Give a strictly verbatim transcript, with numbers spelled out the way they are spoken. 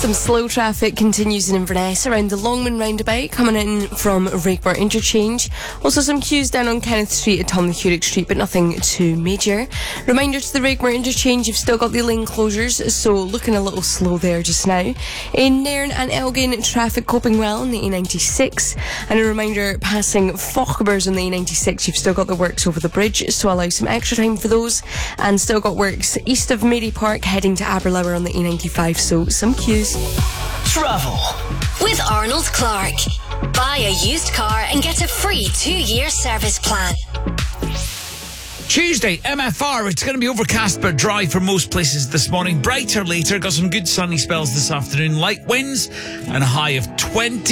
Some slow traffic continues in Inverness around the Longman roundabout coming in from Rakemoor Interchange. Also some queues down on Kenneth Street at Tom Hewitt Street, but nothing too major. Reminder to the Rakemoor Interchange, you've still got the lane closures, so looking a little slow there just now. In Nairn and Elgin, traffic coping well on the A ninety-six. And a reminder, passing Fauchbers on the A ninety-six, you've still got the works over the bridge, so allow some extra time for those. And still got works east of Mary Park heading to Aberlour on the A ninety-five, so some queues. Travel with Arnold Clark. Buy a used car and get a free two-year service plan. Tuesday, M F R. It's going to be overcast but dry for most places this morning. Brighter later. Got some good sunny spells this afternoon. Light winds and a high of twenty.